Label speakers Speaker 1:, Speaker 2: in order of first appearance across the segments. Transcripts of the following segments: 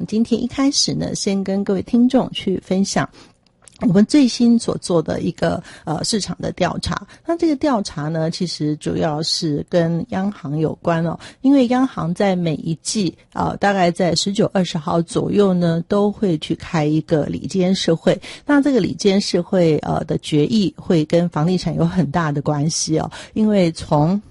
Speaker 1: 今天一开始呢，先跟各位听众去分享我们最新所做的一个市场的调查。那这个调查呢，其实主要是跟央行有关哦，因为央行在每一季大概在19、20号左右呢，都会去开一个理监事会。那这个理监事会的决议会跟房地产有很大的关系哦，因为从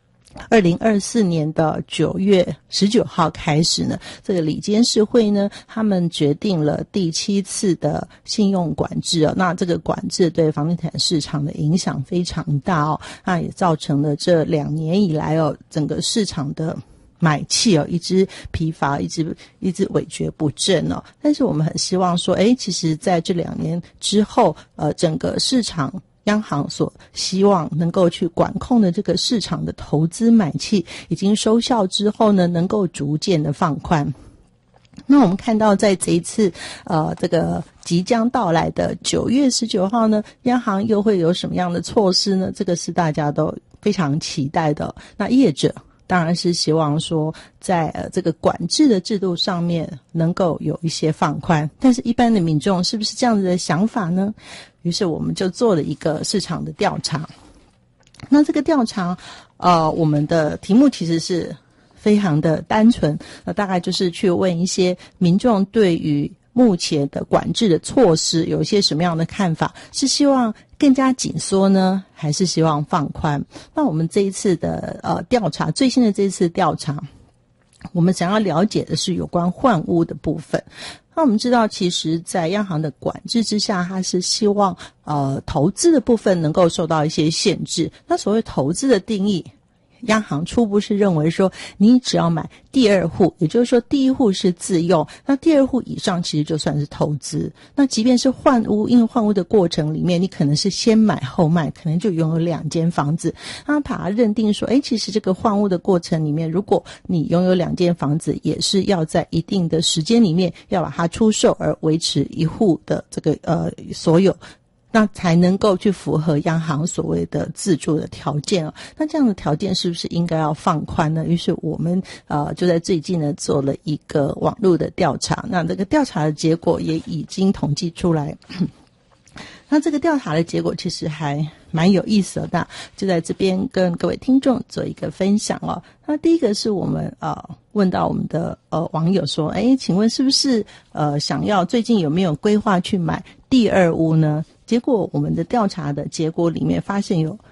Speaker 1: 2024年的9月19号开始呢，这个理监事会呢，他们决定了第7次的信用管制哦。那这个管制对房地产市场的影响非常大哦，那也造成了这2年以来哦，整个市场的买气哦，一直疲乏，一直萎蹶不振哦。但是我们很希望说，其实在这2年之后，整个市场央行所希望能够去管控的这个市场的投资买气已经收效之后呢，能够逐渐的放宽。那我们看到在这一次这个即将到来的9月19号呢，央行又会有什么样的措施呢？这个是大家都非常期待的。那业者当然是希望说在这个管制的制度上面能够有一些放宽，但是一般的民众是不是这样子的想法呢？于是我们就做了一个市场的调查。那这个调查我们的题目其实是非常的单纯，大概就是去问一些民众对于目前的管制的措施有一些什么样的看法，是希望更加紧缩呢，还是希望放宽？那我们这一次的调查，最新的这一次调查，我们想要了解的是有关换屋的部分。那我们知道，其实在央行的管制之下，它是希望投资的部分能够受到一些限制。那所谓投资的定义，央行初步是认为说，你只要买第2户，也就是说第1户是自用，那第2户以上其实就算是投资。那即便是换屋，因为换屋的过程里面，你可能是先买后卖，可能就拥有2间房子。那把它认定说，其实这个换屋的过程里面，如果你拥有2间房子，也是要在一定的时间里面要把它出售，而维持1户的这个所有。那才能够去符合央行所谓的自住的条件哦。那这样的条件是不是应该要放宽呢？于是我们就在最近呢做了一个网络的调查，那这个调查的结果也已经统计出来。那这个调查的结果其实还蛮有意思的，那就在这边跟各位听众做一个分享哦。那第一个是我们问到我们的网友说，请问是不是想要最近有没有规划去买第2屋呢？结果我们的调查的结果里面发现有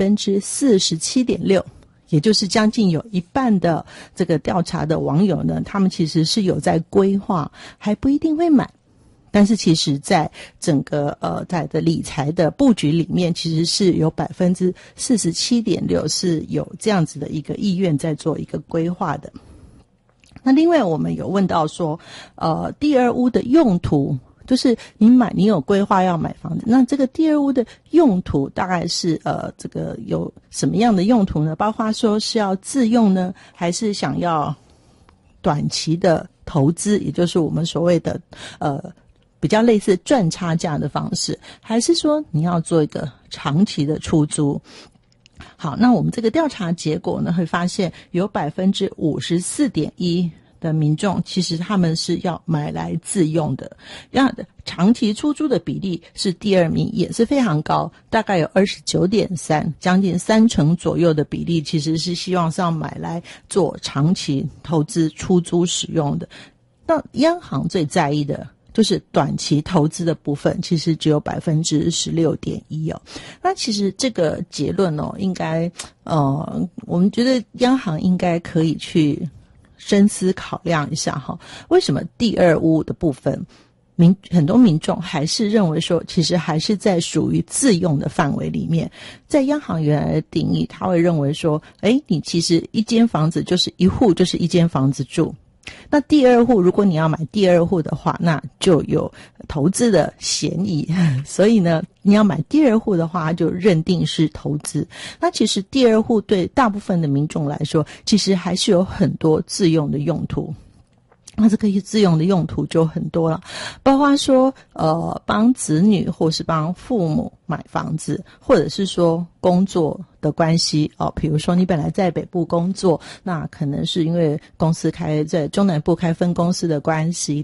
Speaker 1: 47.6%， 也就是将近有一半的这个调查的网友呢，他们其实是有在规划，还不一定会买。但是其实在整个在的理财的布局里面，其实是有 47.6% 是有这样子的一个意愿在做一个规划的。那另外我们有问到说第2屋的用途，就是你有规划要买房子，那这个第2屋的用途大概是这个有什么样的用途呢？包括说是要自用呢，还是想要短期的投资，也就是我们所谓的比较类似赚差价的方式，还是说你要做一个长期的出租？好，那我们这个调查结果呢，会发现有 54.1% 的民众其实他们是要买来自用的，长期出租的比例是第2名，也是非常高，大概有 29.3%， 将近30%左右的比例其实是希望是要买来做长期投资出租使用的。那央行最在意的就是短期投资的部分，其实只有 16.1% 哦。那其实这个结论应该我们觉得央行应该可以去深思考量一下哈，为什么第2屋的部分很多民众还是认为说，其实还是在属于自用的范围里面。在央行原来的定义，他会认为说，你其实1间房子就是1户，就是1间房子住。那第2户，如果你要买第2户的话，那就有投资的嫌疑，所以呢，你要买第2户的话，就认定是投资。那其实第2户对大部分的民众来说，其实还是有很多自用的用途。那这个自用的用途就很多了，包括说帮子女或是帮父母买房子，或者是说工作的关系比如说你本来在北部工作，那可能是因为公司在中南部开分公司的关系，